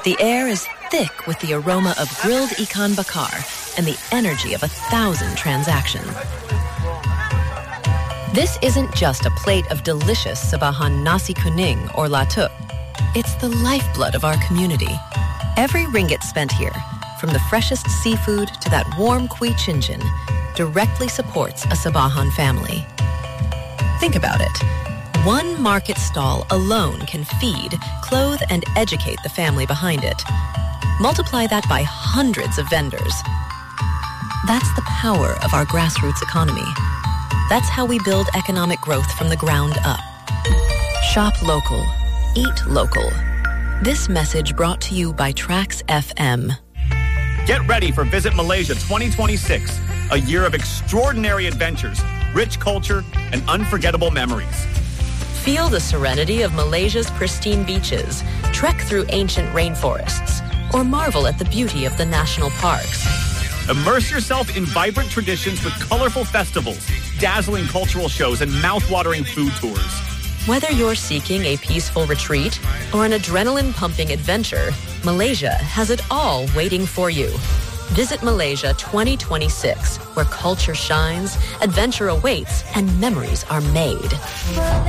The air is thick with the aroma of grilled ikan bakar and the energy of 1,000 transactions. This isn't just a plate of delicious Sabahan nasi kuning or latuk. It's the lifeblood of our community. Every ringgit spent here, from the freshest seafood to that warm kui chin-chin, directly supports a Sabahan family. Think about it. One market stall alone can feed, clothe, and educate the family behind it. Multiply that by hundreds of vendors. That's the power of our grassroots economy. That's how we build economic growth from the ground up. Shop local. Eat local. This message brought to you by Trax FM. Get ready for Visit Malaysia 2026, a year of extraordinary adventures, rich culture, and unforgettable memories. Feel the serenity of Malaysia's pristine beaches, trek through ancient rainforests, or marvel at the beauty of the national parks. Immerse yourself in vibrant traditions with colorful festivals, dazzling cultural shows, and mouth-watering food tours. Whether you're seeking a peaceful retreat or an adrenaline-pumping adventure, Malaysia has it all waiting for you. Visit Malaysia 2026, where culture shines, adventure awaits, and memories are made.